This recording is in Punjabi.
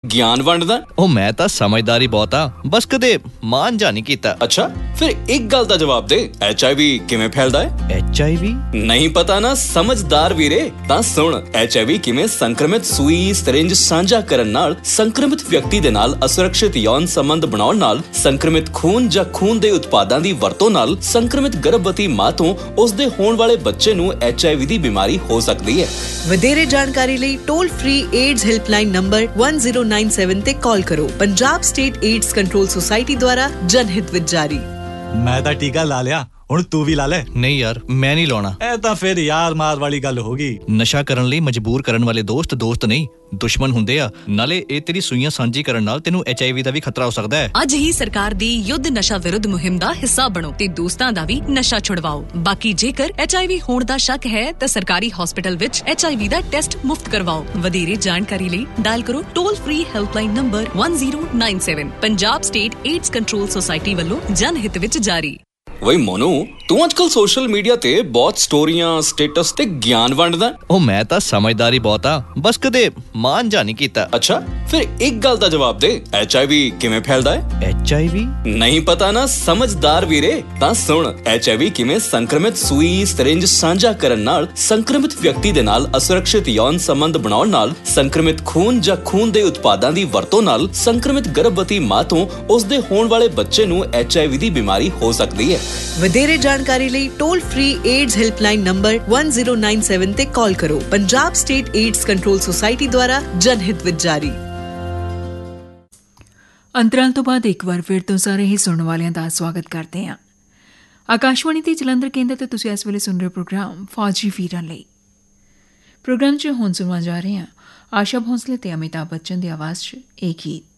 ਗਿਆਨ ਵੰਡਦਾ? ਉਹ ਮੈਂ ਤਾਂ ਸਮਝਦਾਰ ਹੀ ਬਹੁਤ ਆ, ਬਸ ਕਦੇ ਮਾਨ ਜਾ ਨਹੀਂ ਕੀਤਾ। ਅੱਛਾ, ਫਿਰ ਇੱਕ ਗੱਲ ਦਾ ਜਵਾਬ ਦੇ, HIV ਕਿਵੇਂ ਫੈਲਦਾ ਹੈ? HIV? ਨਹੀਂ ਪਤਾ ਨਾ, ਸਮਝਦਾਰ ਵੀਰੇ। ਤਾਂ ਸੁਣ, HIV ਕਿਵੇਂ ਸੰਕਰਮਿਤ ਸੂਈ ਸਰਿੰਜ ਸਾਂਝਾ ਕਰਨ ਨਾਲ, ਸੰਕਰਮਿਤ ਵਿਅਕਤੀ ਦੇ ਨਾਲ ਅਸੁਰੱਖਿਅਤ ਯੌਨ ਸੰਬੰਧ ਬਣਾਉਣ ਨਾਲ, ਸੰਕਰਮਿਤ ਖੂਨ ਜਾਂ ਖੂਨ ਦੇ ਉਤਪਾਦਾਂ ਦੀ ਵਰਤੋਂ ਨਾਲ, ਸੰਕਰਮਿਤ ਗਰਭਵਤੀ ਮਾਂ ਤੋਂ ਉਸਦੇ ਹੋਣ ਵਾਲੇ ਬੱਚੇ ਨੂੰ HIV ਦੀ ਬਿਮਾਰੀ ਹੋ ਸਕਦੀ ਹੈ। ਵਧੇਰੇ ਜਾਣਕਾਰੀ ਲਈ toll free AIDS helpline number 1097 ਤੇ ਕਾਲ ਕਰੋ। Punjab state AIDS control society ਦੁਆਰਾ ਜਨਹਿਤ ਵਿੱਚ ਜਾਰੀ। ਮੈਂ ਤਾਂ ਟੀਕਾ ਲਾ ਲਿਆ, ਹੁਣ ਤੂੰ ਵੀ ਲਾ ਲੈ। ਨਹੀਂ ਯਾਰ, ਮੈਂ ਨਹੀਂ ਲਾਉਣਾ। ਇਹ ਤਾਂ ਫਿਰ ਯਾਰ ਮਾਰ ਵਾਲੀ ਗੱਲ ਹੋ ਗਈ। ਨਸ਼ਾ ਕਰਨ ਲਈ ਮਜਬੂਰ ਕਰਨ ਵਾਲੇ ਦੋਸਤ ਨਹੀਂ, ਦੁਸ਼ਮਣ ਹੁੰਦੇ ਆ। ਨਾਲੇ ਇਹ ਤੇਰੀ ਸੂਈਆਂ ਸਾਂਝੀ ਕਰਨ ਨਾਲ ਤੈਨੂੰ HIV ਦਾ ਵੀ ਖਤਰਾ ਹੋ ਸਕਦਾ ਹੈ। ਅੱਜ ਹੀ ਸਰਕਾਰ ਦੀ ਯੁੱਧ ਨਸ਼ਾ ਵਿਰੁੱਧ ਮੁਹਿੰਮ ਦਾ ਹਿੱਸਾ ਬਣੋ ਤੇ ਦੋਸਤਾਂ ਦਾ ਵੀ ਨਸ਼ਾ ਛੁਡਵਾਓ। ਬਾਕੀ ਜੇਕਰ HIV ਹੋਣ ਦਾ ਸ਼ੱਕ ਹੈ ਤਾਂ ਸਰਕਾਰੀ ਹਸਪਤਾਲ ਵਿੱਚ HIV ਦਾ ਟੈਸਟ ਮੁਫਤ ਕਰਵਾਓ। ਵਧੇਰੇ ਜਾਣਕਾਰੀ ਲਈ ਡਾਇਲ ਕਰੋ toll free helpline number 1097। Punjab state AIDS control society ਵੱਲੋਂ ਜਨਹਿਤ ਵਿੱਚ ਜਾਰੀ। ਵਈ ਮੋਨੂ, ਤੂੰ ਅੱਜ ਕੱਲ ਸੋਸ਼ਲ ਮੀਡੀਆ ਤੇ ਬਹੁਤ ਸਟੋਰੀਆਂ, ਸਟੇਟਸ ਤੇ ਗਿਆਨ ਵੰਡਦਾ। ਉਹ ਮੈਂ ਤਾਂ ਸਮਝਦਾਰ ਹੀ ਬਹੁਤ ਆ, ਬਸ ਕਦੇ ਮਾਨ ਜਾ ਨਹੀਂ ਕੀਤਾ। ਅੱਛਾ, ਫਿਰ ਇੱਕ ਗੱਲ ਦਾ ਜਵਾਬ ਦੇ, HIV ਕਿਵੇਂ ਫੈਲਦਾ ਹੈ? HIV? ਨਹੀਂ ਪਤਾ ਨਾ, ਸਮਝਦਾਰ ਵੀਰੇ। ਤਾਂ ਸੁਣ, HIV ਕਿਵੇਂ ਸੰਕਰਮਿਤ ਸੂਈ ਸਰਿੰਜ ਸਾਂਝਾ ਕਰਨ ਨਾਲ, ਸੰਕਰਮਿਤ ਵਿਅਕਤੀ ਦੇ ਨਾਲ ਅਸੁਰੱਖਿਅਤ ਯੌਨ ਸੰਬੰਧ ਬਣਾਉਣ ਨਾਲ, ਸੰਕਰਮਿਤ ਖੂਨ ਜਾਂ ਖੂਨ ਦੇ ਉਤਪਾਦਾਂ ਦੀ ਵਰਤੋਂ ਨਾਲ, ਸੰਕਰਮਿਤ ਗਰਭਵਤੀ ਮਾਂ ਤੋਂ ਉਸਦੇ ਹੋਣ ਵਾਲੇ ਬੱਚੇ ਨੂੰ HIV ਦੀ ਬਿਮਾਰੀ ਹੋ ਸਕਦੀ ਹੈ। ਵਧੇਰੇ ਜਾਣਕਾਰੀ ਲਈ toll free AIDS helpline number 1097 ਤੇ ਕਾਲ ਕਰੋ। Punjab state AIDS control society ਦੁਆਰਾ ਜਨਹਿਤ ਵਿੱਚ ਜਾਰੀ। ਅੰਤਰਾਲ ਤੋਂ ਬਾਅਦ ਇੱਕ ਵਾਰ ਫਿਰ ਤੋਂ ਸਾਰੇ ਹੀ ਸੁਣਨ ਵਾਲਿਆਂ ਦਾ ਸਵਾਗਤ ਕਰਦੇ ਹਾਂ। ਆਕਾਸ਼ਵਾਣੀ ਤੇ ਜਲੰਧਰ ਕੇਂਦਰ ਤੇ ਤੁਸੀਂ ਇਸ ਵੇਲੇ ਸੁਣ ਰਹੇ ਪ੍ਰੋਗਰਾਮ ਫੌਜੀ ਵੀਰਾਂ ਲਈ। ਪ੍ਰੋਗਰਾਮ 'ਚ ਹੁਣ ਸੁਣਵਾ ਜਾ ਰਹੇ ਹਾਂ ਆਸ਼ਾ ਭੋਂਸਲੇ ਤੇ ਅਮਿਤਾਭ ਬੱਚਨ ਦੀ ਆਵਾਜ਼ 'ਚ ਇਹ ਗੀਤ।